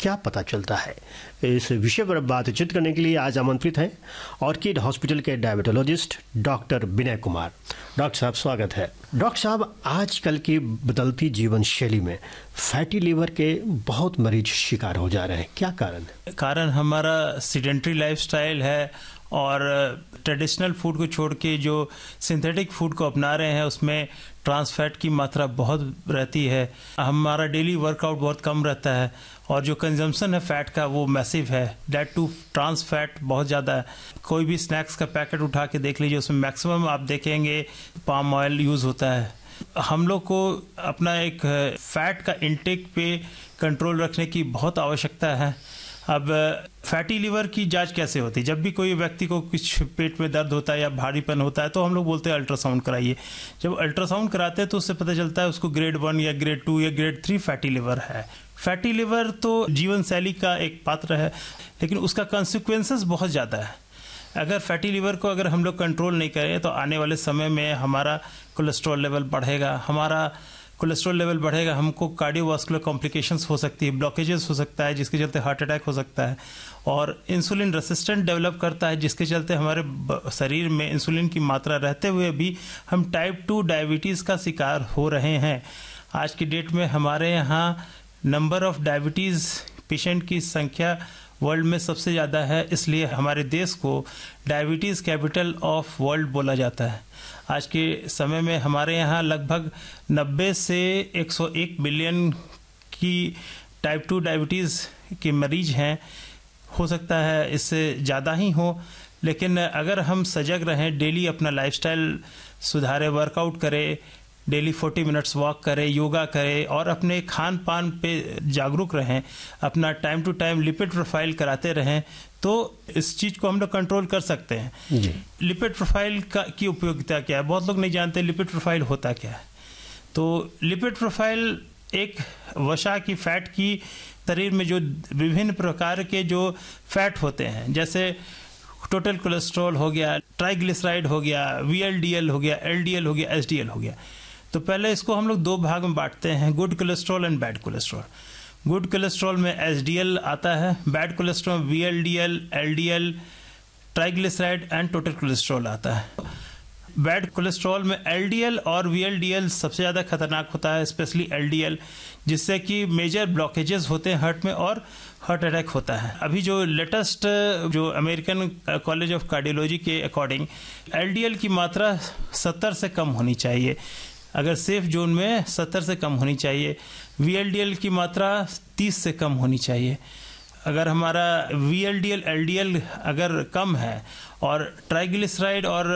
क्या पता चलता है? इस विषय पर बातचीत करने के लिए आज आमंत्रित हैं ऑर्किड हॉस्पिटल के diabetologist doctor Vinay Kumar. Doctor साहब स्वागत है। डॉक्टर साहब, आजकल की बदलती जीवन शैली में फैटी लीवर के बहुत मरीज शिकार हो जा रहे हैं, क्या कारण है? कारण हमारा सीडेंट्री लाइफस्टाइल है और ट्रेडिशनल फूड को छोड़ के जो सिंथेटिक फूड को अपना रहे हैं उसमें ट्रांस फैट की मात्रा बहुत रहती है। हमारा डेली वर्कआउट बहुत कम रहता है और जो कंजम्पशन है फैट का वो मैसिव है। दैट टू ट्रांस फैट बहुत ज़्यादा है। कोई भी स्नैक्स का पैकेट उठा के देख लीजिए, उसमें मैक्सिमम आप देखेंगे पाम ऑयल यूज़ होता है। हम लोग को अपना एक फैट का इंटेक पे कंट्रोल रखने की बहुत आवश्यकता है। अब फैटी लीवर की जांच कैसे होती है? जब भी कोई व्यक्ति को कुछ पेट में दर्द होता है या भारीपन होता है तो हम लोग बोलते हैं अल्ट्रासाउंड कराइए। जब अल्ट्रासाउंड कराते हैं तो उससे पता चलता है उसको ग्रेड 1 या ग्रेड 2 या ग्रेड 3 फैटी लिवर है। फैटी लिवर तो जीवन शैली का एक पात्र है, लेकिन उसका कॉन्सिक्वेंसेस बहुत ज़्यादा है। अगर फैटी लिवर को अगर हम लोग कंट्रोल नहीं करें तो आने वाले समय में हमारा कोलेस्ट्रॉल लेवल बढ़ेगा। हमारा कोलेस्ट्रॉल लेवल बढ़ेगा, हमको कार्डियोवास्कुलर कॉम्प्लिकेशंस हो सकती है, ब्लॉकेजेस हो सकता है जिसके चलते हार्ट अटैक हो सकता है, और इंसुलिन रेसिस्टेंट डेवलप करता है जिसके चलते हमारे शरीर में इंसुलिन की मात्रा रहते हुए भी हम टाइप 2 डायबिटीज़ का शिकार हो रहे हैं। आज की डेट में हमारे यहाँ नंबर ऑफ डायबिटीज़ पेशेंट की संख्या वर्ल्ड में सबसे ज़्यादा है, इसलिए हमारे देश को डायबिटीज़ कैपिटल ऑफ वर्ल्ड बोला जाता है। आज के समय में हमारे यहाँ लगभग 90 से 101 मिलियन की टाइप 2 डायबिटीज़ के मरीज हैं। हो सकता है इससे ज़्यादा ही हो, लेकिन अगर हम सजग रहें, डेली अपना लाइफस्टाइल सुधारें, वर्कआउट करें, डेली 40 मिनट्स वॉक करें, योगा करें और अपने खान पान पे जागरूक रहें, अपना time to time lipid profile कराते रहें, तो इस चीज़ को हम लोग कंट्रोल कर सकते हैं। जी। लिपिड प्रोफाइल की उपयोगिता क्या है? बहुत लोग नहीं जानते लिपिड प्रोफाइल होता क्या है। तो लिपिड प्रोफाइल एक वसा की फैट की शरीर में जो विभिन्न प्रकार के जो फैट होते हैं, जैसे टोटल कोलेस्ट्रॉल हो गया, ट्राइग्लिसराइड हो गया, VLDL हो गया, LDL हो गया, SDL हो गया। तो पहले इसको हम लोग 2 भाग में बांटते हैं, good cholesterol and bad cholesterol. Good cholesterol में SDL आता है, बैड कोलेस्ट्रॉल में VLDL, LDL, triglyceride and total cholesterol आता है। बैड कोलेस्ट्रॉल में LDL और VLDL सबसे ज़्यादा खतरनाक होता है, स्पेशली LDL, जिससे कि मेजर ब्लॉकेजेस होते हैं हार्ट में और हार्ट अटैक होता है। अभी जो लेटेस्ट जो अमेरिकन कॉलेज ऑफ कार्डियोलॉजी के अकॉर्डिंग LDL की मात्रा 70 से कम होनी चाहिए, अगर सेफ जोन में 70 से कम होनी चाहिए। VLDL की मात्रा 30 से कम होनी चाहिए। अगर हमारा VLDL, LDL अगर कम है और ट्राइग्लिसराइड और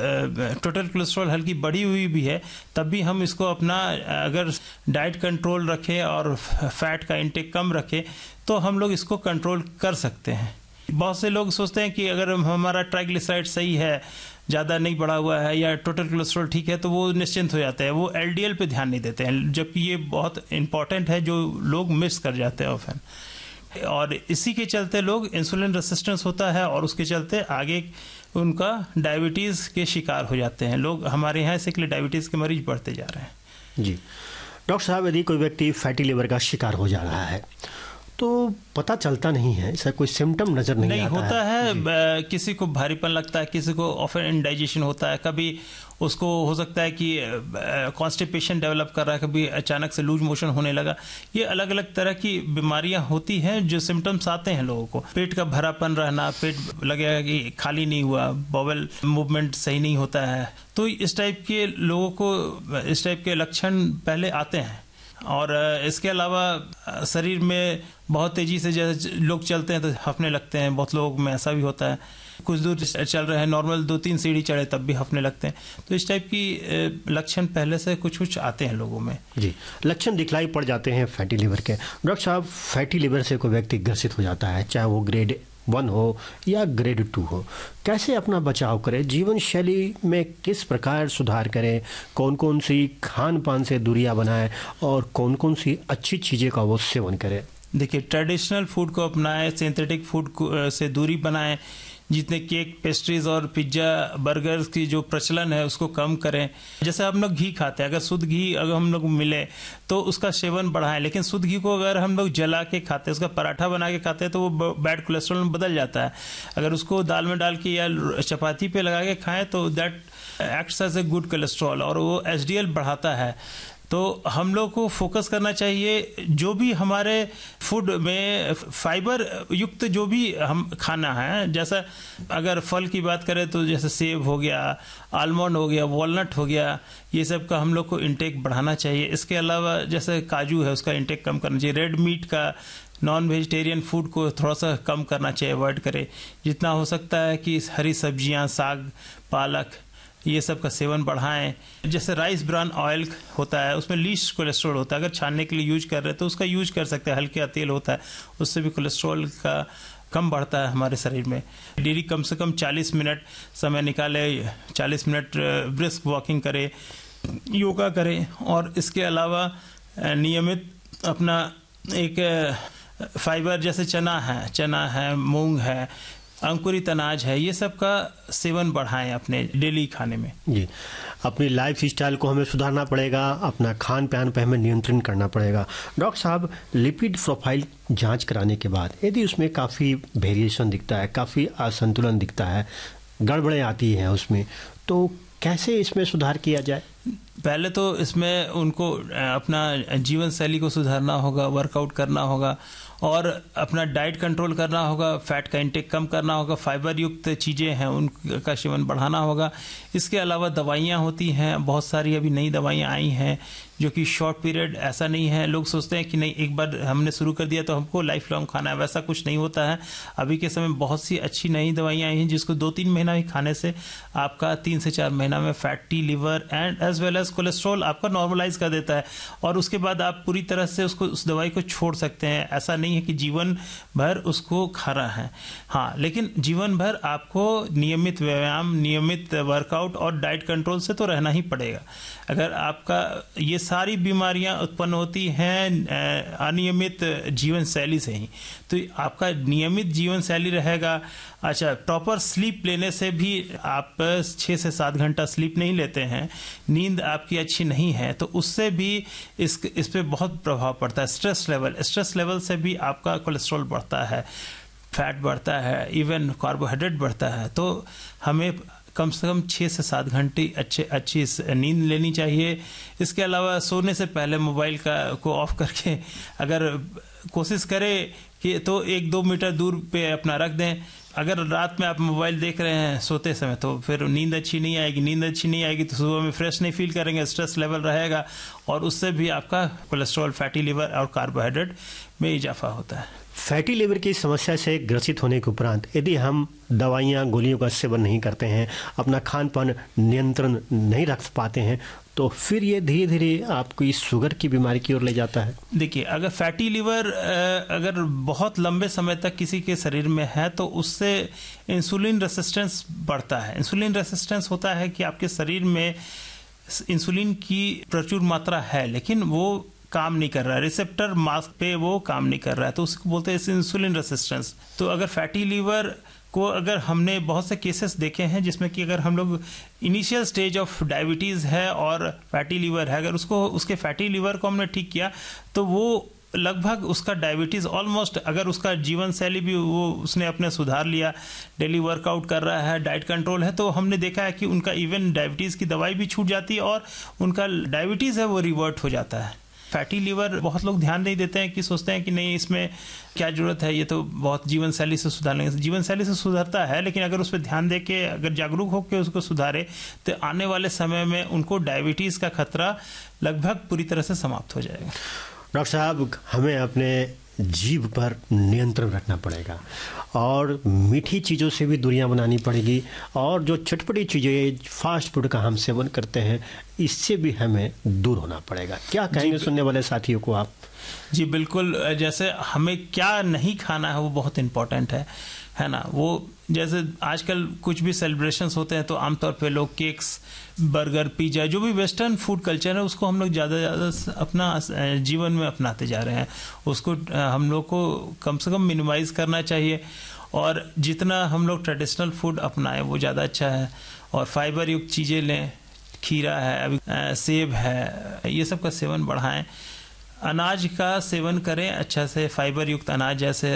टोटल कोलेस्ट्रॉल हल्की बढ़ी हुई भी है, तब भी हम इसको अपना अगर डाइट कंट्रोल रखें और फैट का इंटेक कम रखें तो हम लोग इसको कंट्रोल कर सकते हैं। बहुत से लोग सोचते हैं कि अगर हमारा ट्राइग्लिसराइड सही है, ज़्यादा नहीं बढ़ा हुआ है, या टोटल कोलेस्ट्रॉल ठीक है, तो वो निश्चिंत हो जाते हैं, वो LDL पे ध्यान नहीं देते हैं, जबकि ये बहुत इंपॉर्टेंट है जो लोग मिस कर जाते हैं ऑफन। और इसी के चलते लोग इंसुलिन रेसिस्टेंस होता है और उसके चलते आगे उनका डायबिटीज़ के शिकार हो जाते हैं लोग। हमारे यहाँ इसलिए डायबिटीज़ के मरीज बढ़ते जा रहे हैं। जी डॉक्टर साहब, यदि कोई व्यक्ति फैटी लिवर का शिकार हो जा रहा है तो पता चलता नहीं है, ऐसा कोई सिम्टम नजर नहीं आता होता है। किसी को भारीपन लगता है, किसी को ऑफन इंडाइजेशन होता है, कभी उसको हो सकता है कि कॉन्स्टिपेशन डेवलप कर रहा है, कभी अचानक से लूज मोशन होने लगा। ये अलग अलग तरह की बीमारियां होती हैं जो सिम्टम्स आते हैं लोगों को। पेट का भरापन रहना, पेट लगेगा कि खाली नहीं हुआ, बॉवल मूवमेंट सही नहीं होता है, तो इस टाइप के लोगों को इस टाइप के लक्षण पहले आते हैं। और इसके अलावा शरीर में बहुत तेज़ी से जैसे लोग चलते हैं तो हफने लगते हैं, बहुत लोगों में ऐसा भी होता है। कुछ दूर चल रहे हैं, नॉर्मल 2-3 सीढ़ी चढ़े तब भी हफने लगते हैं। तो इस टाइप की लक्षण पहले से कुछ आते हैं लोगों में। जी, लक्षण दिखलाई पड़ जाते हैं फैटी लिवर के। डॉक्टर साहब, फैटी लिवर से कोई व्यक्ति ग्रसित हो जाता है, चाहे वो ग्रेड 1 हो या ग्रेड 2 हो, कैसे अपना बचाव करें? जीवन शैली में किस प्रकार सुधार करें? कौन कौन सी खान पान से दूरियां बनाएं और कौन कौन सी अच्छी चीज़ें का वो सेवन करें? देखिए, ट्रेडिशनल फूड को अपनाएं, सिंथेटिक फूड से दूरी बनाएं। जितने केक, पेस्ट्रीज और पिज्ज़ा, बर्गर्स की जो प्रचलन है उसको कम करें। जैसे हम लोग घी खाते हैं, अगर शुद्ध घी अगर हम लोग मिले तो उसका सेवन बढ़ाएं, लेकिन शुद्ध घी को अगर हम लोग जला के खाते हैं, उसका पराठा बना के खाते हैं तो वो बैड कोलेस्ट्रॉल में बदल जाता है। अगर उसको दाल में डाल के या चपाती पे लगा के खाएं तो that acts as a good cholesterol और वो एचडीएल बढ़ाता है। तो हम लोग को फोकस करना चाहिए जो भी हमारे फूड में फाइबर युक्त जो भी हम खाना है, जैसा अगर फल की बात करें तो जैसे सेब हो गया, आलमंड हो गया, वॉलनट हो गया, ये सब का हम लोग को इंटेक बढ़ाना चाहिए। इसके अलावा जैसे काजू है उसका इंटेक कम करना चाहिए। रेड मीट का, नॉन वेजिटेरियन फूड को थोड़ा सा कम करना चाहिए, अवॉइड करें। जितना हो सकता है कि हरी सब्जियां, साग, पालक, ये सब का सेवन बढ़ाएं। जैसे राइस ब्रान ऑयल होता है उसमें लीस्ट कोलेस्ट्रॉल होता है, अगर छानने के लिए यूज कर रहे हैं तो उसका यूज कर सकते हैं। हल्का तेल होता है उससे भी कोलेस्ट्रॉल का कम बढ़ता है हमारे शरीर में। डेली कम से कम 40 मिनट समय निकाले, 40 मिनट ब्रिस्क वॉकिंग करें, योगा करें और इसके अलावा नियमित अपना एक फाइबर जैसे चना है, मूंग है, अंकुरित अनाज है, ये सब का सेवन बढ़ाएं अपने डेली खाने में। जी, अपनी लाइफ स्टाइल को हमें सुधारना पड़ेगा, अपना खान पान पर हमें नियंत्रण करना पड़ेगा। डॉक्टर साहब, लिपिड प्रोफाइल जांच कराने के बाद यदि उसमें काफ़ी वेरिएशन दिखता है, काफ़ी असंतुलन दिखता है, गड़बड़ें आती हैं उसमें, तो कैसे इसमें सुधार किया जाए? पहले तो इसमें उनको अपना जीवन शैली को सुधारना होगा, वर्कआउट करना होगा और अपना डाइट कंट्रोल करना होगा, फैट का इंटेक कम करना होगा, फाइबर युक्त चीज़ें हैं उनका सेवन बढ़ाना होगा। इसके अलावा दवाइयाँ होती हैं, बहुत सारी अभी नई दवाइयाँ आई हैं जो कि शॉर्ट पीरियड, ऐसा नहीं है लोग सोचते हैं कि नहीं एक बार हमने शुरू कर दिया तो हमको लाइफ लॉन्ग खाना है, वैसा कुछ नहीं होता है। अभी के समय बहुत सी अच्छी नई दवाइयाँ आई हैं जिसको 2-3 महीना ही खाने से आपका 3 से 4 महीना में fatty liver and as well as cholesterol आपका नॉर्मलाइज कर देता है और उसके बाद आप पूरी तरह से उस दवाई को छोड़ सकते हैं। ऐसा नहीं है कि जीवन भर उसको खाना है, हाँ, लेकिन जीवन भर आपको नियमित व्यायाम, नियमित वर्कआउट और डाइट कंट्रोल से तो रहना ही पड़ेगा। अगर आपका ये सारी बीमारियां उत्पन्न होती हैं अनियमित जीवन शैली से ही, तो आपका नियमित जीवन शैली रहेगा। अच्छा, प्रॉपर स्लीप लेने से भी आप 6 से 7 घंटा स्लीप नहीं लेते हैं, नींद आपकी अच्छी नहीं है, तो उससे भी इस पे बहुत प्रभाव पड़ता है। स्ट्रेस लेवल से भी आपका कोलेस्ट्रॉल बढ़ता है, फैट बढ़ता है, इवन कार्बोहाइड्रेट बढ़ता है। तो हमें कम से कम 6 से 7 घंटे अच्छी नींद लेनी चाहिए। इसके अलावा सोने से पहले मोबाइल को ऑफ करके अगर कोशिश करें कि तो 1-2 मीटर दूर पे अपना रख दें। अगर रात में आप मोबाइल देख रहे हैं सोते समय तो फिर नींद अच्छी नहीं आएगी तो सुबह में फ्रेश नहीं फील करेंगे, स्ट्रेस लेवल रहेगा और उससे भी आपका कोलेस्ट्रॉल, फैटी लिवर और कार्बोहाइड्रेट में इजाफा होता है। फैटी लिवर की समस्या से ग्रसित होने के उपरांत यदि हम दवाइयाँ, गोलियों का सेवन नहीं करते हैं, अपना खान पान नियंत्रण नहीं रख पाते हैं, तो फिर ये धीरे धीरे आपको इस शुगर की बीमारी की ओर ले जाता है। देखिए, अगर फैटी लिवर अगर बहुत लंबे समय तक किसी के शरीर में है तो उससे इंसुलिन रेसिस्टेंस बढ़ता है। इंसुलिन रेसिस्टेंस होता है कि आपके शरीर में इंसुलिन की प्रचुर मात्रा है लेकिन वो काम नहीं कर रहा है, रिसेप्टर मास्क पे वो काम नहीं कर रहा है, तो उसको बोलते हैं इंसुलिन रेसिस्टेंस। तो अगर फैटी लिवर को अगर हमने बहुत से केसेस देखे हैं जिसमें कि अगर हम लोग इनिशियल स्टेज ऑफ डायबिटीज है और फैटी लिवर है, अगर उसके फैटी लिवर को हमने ठीक किया तो वो लगभग उसका डायबिटीज ऑलमोस्ट, अगर उसका जीवन शैली भी वो उसने अपने सुधार लिया, डेली वर्कआउट कर रहा है, डाइट कंट्रोल है, तो हमने देखा है कि उनका इवन डायबिटीज की दवाई भी छूट जाती है और उनका डायबिटीज है वो रिवर्ट हो जाता है। फैटी लिवर बहुत लोग ध्यान नहीं देते हैं कि सोचते हैं कि नहीं इसमें क्या जरूरत है, ये तो बहुत जीवन शैली से सुधार लेंगे। जीवन शैली से सुधरता है लेकिन अगर उस पर ध्यान दे के अगर जागरूक होकर उसको सुधारे तो आने वाले समय में उनको डायबिटीज़ का खतरा लगभग पूरी तरह से समाप्त हो जाएगा। डॉक्टर साहब, हमें अपने जीभ पर नियंत्रण रखना पड़ेगा और मीठी चीज़ों से भी दूरियां बनानी पड़ेगी और जो चटपटी चीज़ें, फास्ट फूड का हम सेवन करते हैं, इससे भी हमें दूर होना पड़ेगा। क्या कहेंगे सुनने वाले साथियों को आप? जी बिल्कुल, जैसे हमें क्या नहीं खाना है वो बहुत इम्पोर्टेंट है ना। वो जैसे आजकल कुछ भी सेलिब्रेशंस होते हैं तो आमतौर पे लोग केक्स, बर्गर, पिज्ज़ा, जो भी वेस्टर्न फूड कल्चर है उसको हम लोग ज़्यादा अपना जीवन में अपनाते जा रहे हैं। उसको हम लोग को कम से कम मिनिमाइज करना चाहिए और जितना हम लोग ट्रेडिशनल फूड अपनाएं वो ज़्यादा अच्छा है। और फाइबर युक्त चीज़ें लें, खीरा है, अभी सेब है, ये सब का सेवन बढ़ाएं। अनाज का सेवन करें अच्छा से, फाइबर युक्त अनाज जैसे